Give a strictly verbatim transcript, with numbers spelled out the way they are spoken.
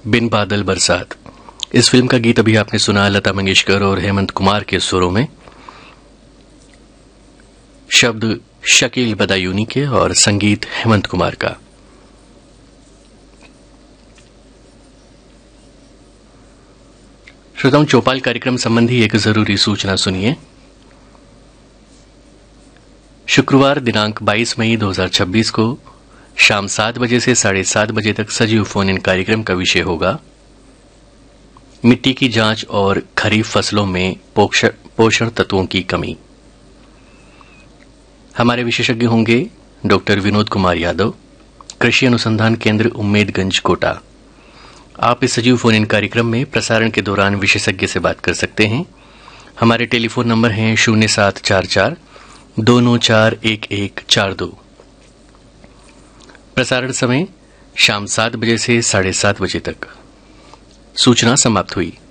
बिन बादल बरसात। इस फिल्म का गीत अभी आपने सुना लता मंगेशकर और हेमंत कुमार के सुरों में, शब्द शकील बदायूनी के और संगीत हेमंत कुमार का। श्रोताओं, चौपाल कार्यक्रम संबंधी एक जरूरी सूचना सुनिए। शुक्रवार दिनांक बाईस मई दो हज़ार छब्बीस को शाम सात बजे से साढ़े सात बजे तक सजीव फोन इन कार्यक्रम का विषय होगा मिट्टी की जांच और खरीफ फसलों में पोषण तत्वों की कमी। हमारे विशेषज्ञ होंगे डॉक्टर विनोद कुमार यादव, कृषि अनुसंधान केंद्र उम्मेदगंज, कोटा। आप इस सजीव फोन इन कार्यक्रम में प्रसारण के दौरान विशेषज्ञ से बात कर सकते हैं। हमारे टेलीफोन नंबर हैं शून्य सात चार चार दो नौ चार एक एक चार दो। प्रसारण समय शाम सात बजे से साढ़े सात बजे तक। सूचना समाप्त हुई।